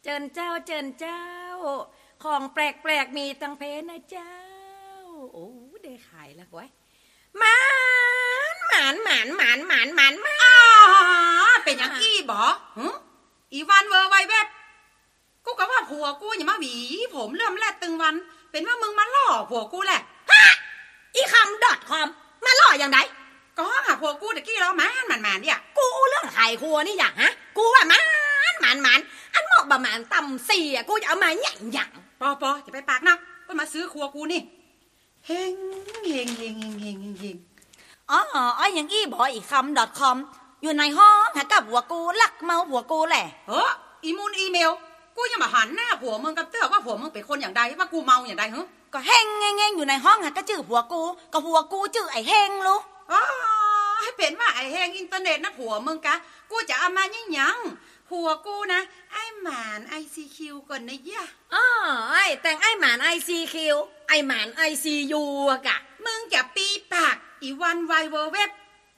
เจินเจ้าเจินเจ้าของแปลกๆมีตังเพนะเจ้าโอ้ได้ขายแล้วไว้หมานอ๋อเป็นอย่างอี้บ่อีวันเวอร์ไวแวบกูก็ว่าผัวกูอย่ามาหวีผมเริ่มแลดตึงวันเป็นว่ามึงมาล่อผัวกูแหละฮะอีคำ.com มาล่ออย่างไรก็หาผัวกูตะกี้แล้วมันเนี่ยกูเรื่องไข่ครัวนี่อย่างฮะกูว่ามันอันหมอกบะหมานตำสี่อ่ะกูจะเอามาหยั่งปออย่าไปปากนะก็มาซื้อครัวกูนี่เฮงอ๋ออย่างอี้บอกอีคำ.com อยู่ในห้องหากับหัวกูลักเมาหัวกูแหละอีมูลอีเมลกูยังมาหันหน้าผัวมึงกับเตื้อว่าผัวมึงเป็นคนอย่างใดว่ากูเมาอย่างใดก็เฮงอยู่ในห้องหาก็จื่อผัวกูก็ผัวกูจื่อไอ้เฮงรู้ให้เป็นว่าไอ้เฮงอินเทอร์เน็ตนะผัวมึงกะกูจะเอามายังผัวกูนะไอ้หมาน ICQ ก่อนนะย่าไอ้แต่งไอ้หมาน ICQ ไอ้หมาน ICU อะกะมึงจะปีปากอีวันไวเวอร์เว็บ